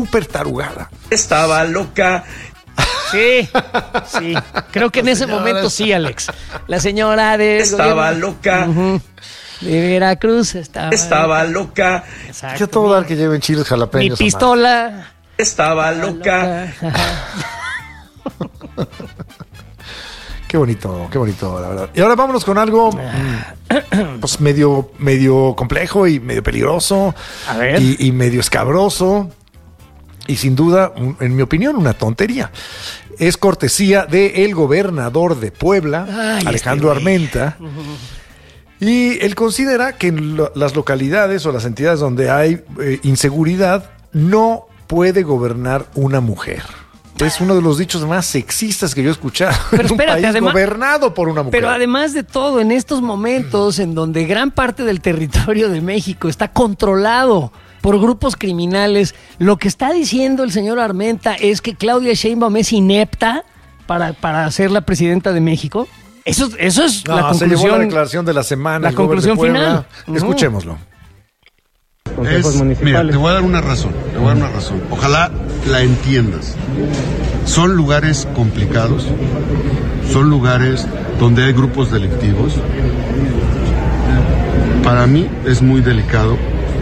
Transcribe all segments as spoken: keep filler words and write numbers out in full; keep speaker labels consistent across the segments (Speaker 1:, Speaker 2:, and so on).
Speaker 1: súper tarugada.
Speaker 2: Estaba loca.
Speaker 3: Sí, sí. Creo que en ese momento sí, Alex. La señora de...
Speaker 2: Estaba loca.
Speaker 3: Uh-huh. De Veracruz estaba...
Speaker 2: Estaba loca.
Speaker 3: Exacto.
Speaker 1: Que todo dar que lleven chiles jalapeños.
Speaker 3: Mi pistola...
Speaker 2: Estaba loca.
Speaker 1: Qué bonito, qué bonito, la verdad. Y ahora vámonos con algo pues medio, medio complejo y medio peligroso.
Speaker 3: A ver.
Speaker 1: Y, y medio escabroso. Y sin duda, un, en mi opinión, una tontería. Es cortesía del gobernador de Puebla,
Speaker 3: Ay,
Speaker 1: Alejandro
Speaker 3: este
Speaker 1: Armenta. Y él considera que en lo, las localidades o las entidades donde hay eh, inseguridad no puede gobernar una mujer. Es uno de los dichos más sexistas que yo he escuchado.
Speaker 3: Pero
Speaker 1: en un
Speaker 3: espérate,
Speaker 1: país
Speaker 3: además,
Speaker 1: gobernado por una mujer.
Speaker 3: Pero además de todo, en estos momentos en donde gran parte del territorio de México está controlado por grupos criminales, lo que está diciendo el señor Armenta es que Claudia Sheinbaum es inepta para, para ser la presidenta de México. Eso, eso es
Speaker 1: no,
Speaker 3: la conclusión.
Speaker 1: Se llevó la declaración de la semana.
Speaker 3: La conclusión
Speaker 1: de
Speaker 3: final.
Speaker 1: Uh-huh. Escuchémoslo.
Speaker 4: Es, mira, te voy a dar una razón, te voy a dar una razón. Ojalá la entiendas. Son lugares complicados, son lugares donde hay grupos delictivos. Para mí es muy delicado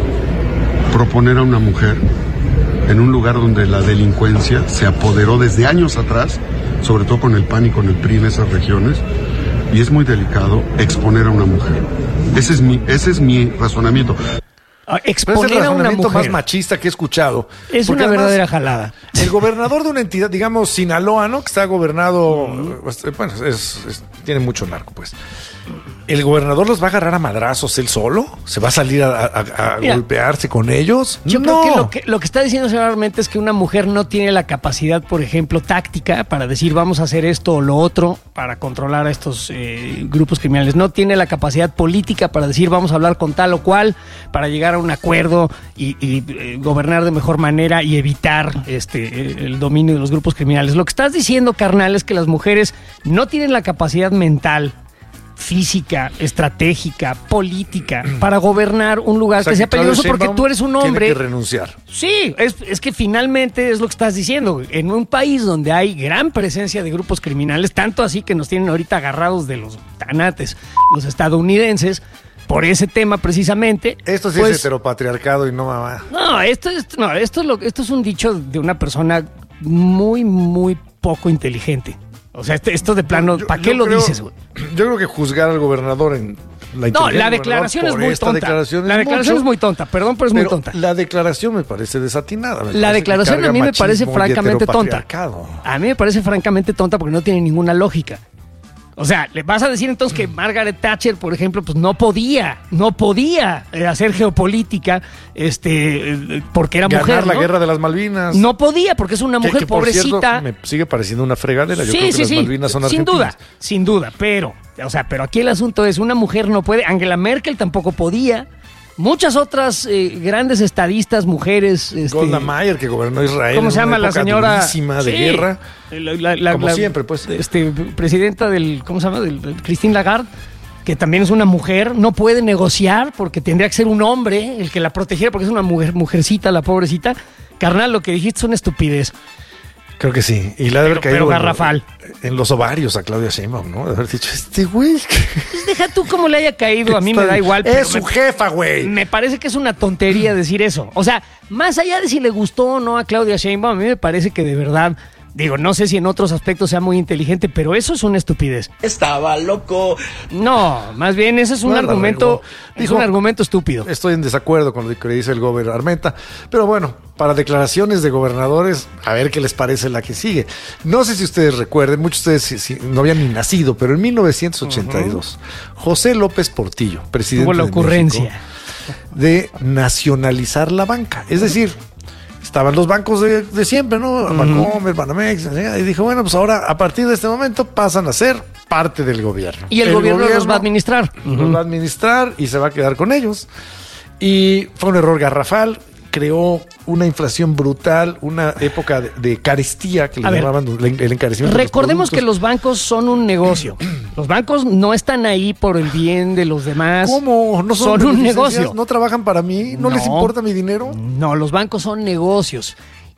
Speaker 4: proponer a una mujer en un lugar donde la delincuencia se apoderó desde años atrás, sobre todo con el P A N y con el P R I en esas regiones, y es muy delicado exponer a una mujer. Ese es mi, ese es mi razonamiento.
Speaker 3: Exponer
Speaker 1: es el
Speaker 3: a una mujer
Speaker 1: más machista que he escuchado.
Speaker 3: Es
Speaker 1: Porque
Speaker 3: una
Speaker 1: además,
Speaker 3: verdadera jalada.
Speaker 1: El gobernador de una entidad, digamos Sinaloa, ¿no? Que está gobernado, bueno, es, es, tiene mucho narco, pues. ¿El gobernador los va a agarrar a madrazos él solo? ¿Se va a salir a, a, a Mira, golpearse con ellos?
Speaker 3: Yo
Speaker 1: no.
Speaker 3: creo que lo, que lo que está diciendo seguramente es que una mujer no tiene la capacidad, por ejemplo, táctica para decir vamos a hacer esto o lo otro para controlar a estos eh, grupos criminales. No tiene la capacidad política para decir vamos a hablar con tal o cual para llegar a un acuerdo y, y eh, gobernar de mejor manera y evitar este el dominio de los grupos criminales. Lo que estás diciendo, carnal, es que las mujeres no tienen la capacidad mental, física, estratégica, política para gobernar un lugar, o sea, que sea que peligroso porque tú eres un hombre.
Speaker 1: Tiene que renunciar.
Speaker 3: Sí, es, es que finalmente es lo que estás diciendo. En un país donde hay gran presencia de grupos criminales, tanto así que nos tienen ahorita agarrados de los tanates, los estadounidenses, por ese tema precisamente.
Speaker 1: Esto sí pues, es heteropatriarcado y no mamá.
Speaker 3: No, esto, esto, no esto, es lo, esto es un dicho de una persona muy, muy poco inteligente. O sea, este, esto de plano, ¿para qué lo
Speaker 1: creo,
Speaker 3: dices, güey?
Speaker 1: Yo creo que juzgar al gobernador en la
Speaker 3: No, la declaración es muy tonta.
Speaker 1: Declaración
Speaker 3: la
Speaker 1: es
Speaker 3: declaración
Speaker 1: mucho,
Speaker 3: es muy tonta, perdón, pero es
Speaker 1: pero
Speaker 3: muy tonta.
Speaker 1: La declaración me parece desatinada. Me
Speaker 3: la
Speaker 1: parece
Speaker 3: declaración a mí me parece francamente tonta. A mí me parece francamente tonta porque no tiene ninguna lógica. O sea, le vas a decir entonces que Margaret Thatcher, por ejemplo, pues no podía, no podía hacer geopolítica, este, porque era
Speaker 1: Ganar
Speaker 3: mujer,
Speaker 1: la
Speaker 3: ¿no?
Speaker 1: guerra de las Malvinas.
Speaker 3: No podía, porque es una mujer
Speaker 1: que, que por
Speaker 3: pobrecita.
Speaker 1: Cierto, me sigue pareciendo una fregadera. Yo
Speaker 3: sí,
Speaker 1: creo que
Speaker 3: sí,
Speaker 1: las
Speaker 3: sí.
Speaker 1: Malvinas son
Speaker 3: sin
Speaker 1: argentinas.
Speaker 3: duda, sin duda, pero, o sea, pero aquí el asunto es, una mujer no puede, Angela Merkel tampoco podía. Muchas otras eh, grandes estadistas, mujeres. Este,
Speaker 1: Golda Meir, que gobernó Israel.
Speaker 3: ¿Cómo se llama la señora?
Speaker 1: Durísima de
Speaker 3: sí,
Speaker 1: guerra.
Speaker 3: La, la, la,
Speaker 1: como
Speaker 3: la,
Speaker 1: siempre, pues.
Speaker 3: Este, presidenta del, ¿cómo se llama? Del, del Christine Lagarde, que también es una mujer, no puede negociar porque tendría que ser un hombre el que la protegiera porque es una mujer, mujercita, la pobrecita. Carnal, lo que dijiste es una estupidez.
Speaker 1: Creo que sí. Y la de haber
Speaker 3: pero,
Speaker 1: caído
Speaker 3: pero garrafal.
Speaker 1: En, en los ovarios a Claudia Sheinbaum, ¿no? De haber dicho, este güey.
Speaker 3: Pues deja tú cómo le haya caído, a mí me da igual.
Speaker 1: Es su me, jefa, güey.
Speaker 3: Me parece que es una tontería decir eso. O sea, más allá de si le gustó o no a Claudia Sheinbaum, a mí me parece que de verdad, digo, no sé si en otros aspectos sea muy inteligente, pero eso es una estupidez.
Speaker 2: Estaba loco.
Speaker 3: No, más bien ese es un no, argumento, es dijo, un argumento estúpido.
Speaker 1: Estoy en desacuerdo con lo que dice el gobernador Armenta, pero bueno, para declaraciones de gobernadores, a ver qué les parece la que sigue. No sé si ustedes recuerden, muchos de ustedes si, si, no habían ni nacido, pero en mil novecientos ochenta y dos, uh-huh. José López Portillo, presidente
Speaker 3: Hubo la
Speaker 1: de
Speaker 3: ocurrencia
Speaker 1: México, de nacionalizar la banca, es decir, estaban los bancos de, de siempre, ¿no? Uh-huh. Bancomer, Banamex, y dijo, bueno, pues ahora a partir de este momento pasan a ser parte del gobierno.
Speaker 3: Y el, el gobierno, gobierno los va a administrar.
Speaker 1: Uh-huh. Los va a administrar y se va a quedar con ellos. Y fue un error garrafal, creó una inflación brutal, una época de, de carestía que le llamaban el, el encarecimiento.
Speaker 3: Recordemos
Speaker 1: de
Speaker 3: que los bancos son un negocio. Los bancos no están ahí por el bien de los demás.
Speaker 1: ¿Cómo? ¿No son,
Speaker 3: son un negocio?
Speaker 1: ¿No trabajan para mí? ¿No, ¿No les importa mi dinero?
Speaker 3: No, los bancos son negocios.